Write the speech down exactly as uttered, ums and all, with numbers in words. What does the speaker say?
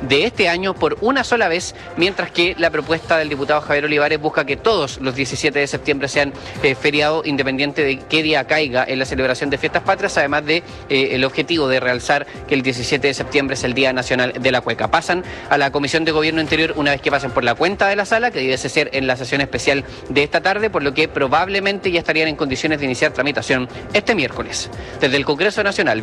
de este año por una sola vez, mientras que la propuesta del diputado Javier Olivares busca que todos los diecisiete de septiembre sean eh, feriado, independiente de qué día caiga en la celebración de fiestas patrias, además de eh, el objetivo de realzar que el diecisiete de septiembre es el Día Nacional de la Cueca. Pasan a la Comisión de Gobierno Interior una vez que pasen por la cuenta de la sala, que debe ser en la sesión especial de esta tarde, por lo que probablemente ya estarían en condiciones de iniciar tramitación este miércoles. Desde el Congreso Nacional.